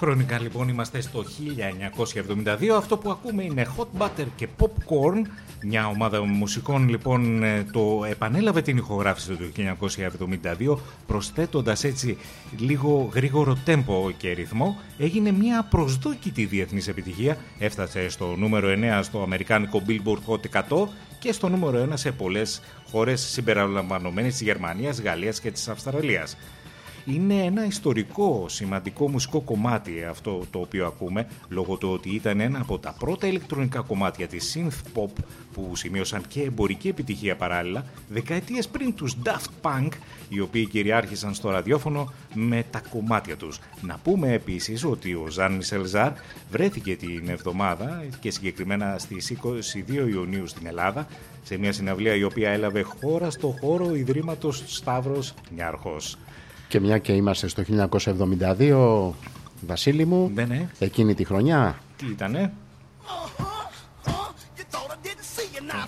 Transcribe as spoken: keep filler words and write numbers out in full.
Χρονικά λοιπόν είμαστε στο χίλια εννιακόσια εβδομήντα δύο. Αυτό που ακούμε είναι Hot Butter και Popcorn. Μια ομάδα μουσικών λοιπόν το επανέλαβε την ηχογράφηση του χίλια εννιακόσια εβδομήντα δύο, προσθέτοντας έτσι λίγο γρήγορο τέμπο και ρυθμό. Έγινε μια προσδόκητη διεθνής επιτυχία. Έφτασε στο νούμερο εννέα στο αμερικάνικο Billboard Hot εκατό και στο νούμερο ένα σε πολλές χώρες συμπεριλαμβανομένες της Γερμανίας, Γαλλίας και της Αυστραλίας. Είναι ένα ιστορικό, σημαντικό μουσικό κομμάτι αυτό το οποίο ακούμε, λόγω του ότι ήταν ένα από τα πρώτα ηλεκτρονικά κομμάτια της synth pop που σημείωσαν και εμπορική επιτυχία παράλληλα, δεκαετίες πριν τους Daft Punk, οι οποίοι κυριάρχησαν στο ραδιόφωνο με τα κομμάτια τους. Να πούμε επίσης ότι ο Ζαν Μισελ Ζαρ βρέθηκε την εβδομάδα και συγκεκριμένα στις είκοσι δύο Ιουνίου στην Ελλάδα, σε μια συναυλία η οποία έλαβε χώρα στο χώρο Ιδρύματος Σταύρος Νιάρχος. Και μια και είμαστε στο χίλια εννιακόσια εβδομήντα δύο, Βασίλη μου, ναι, ναι. Εκείνη τη χρονιά. Τι ήτανε?